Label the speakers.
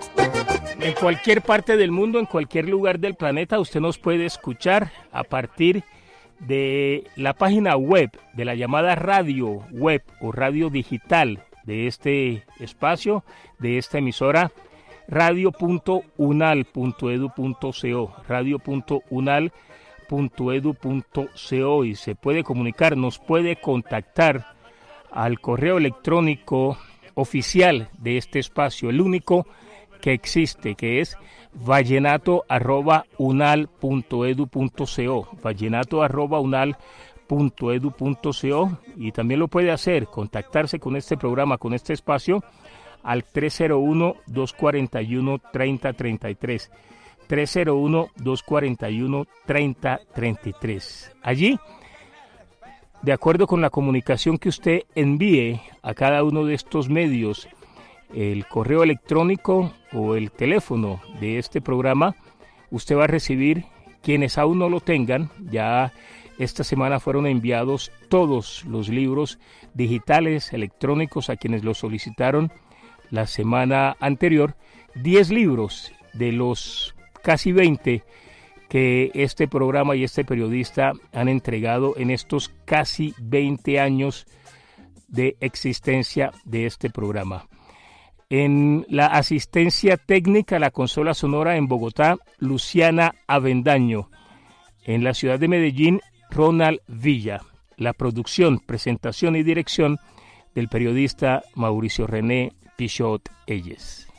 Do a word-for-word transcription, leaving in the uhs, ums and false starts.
Speaker 1: En cualquier parte del mundo, en cualquier lugar del planeta, usted nos puede escuchar a partir de la página web, de la llamada radio web o radio digital de este espacio, de esta emisora, radio punto unal punto edu punto co, radio punto unal punto edu punto co, y se puede comunicar, nos puede contactar al correo electrónico oficial de este espacio, el único que existe, que es vallenato arroba unal punto edu punto co, vallenato arroba unal punto edu punto co, y también lo puede hacer, contactarse con este programa, con este espacio, al tres cero uno, dos cuatro uno, tres cero tres tres, tres cero uno, dos cuatro uno, tres cero tres tres. Allí, de acuerdo con la comunicación que usted envíe a cada uno de estos medios, el correo electrónico o el teléfono de este programa, usted va a recibir, quienes aún no lo tengan, ya esta semana fueron enviados todos los libros digitales, electrónicos, a quienes lo solicitaron la semana anterior, diez libros de los casi veinte que este programa y este periodista han entregado en estos casi veinte años de existencia de este programa. En la asistencia técnica, la consola sonora en Bogotá, Luciana Avendaño. En la ciudad de Medellín, Ronald Villa. La producción, presentación y dirección del periodista Mauricio René Pichot Elles.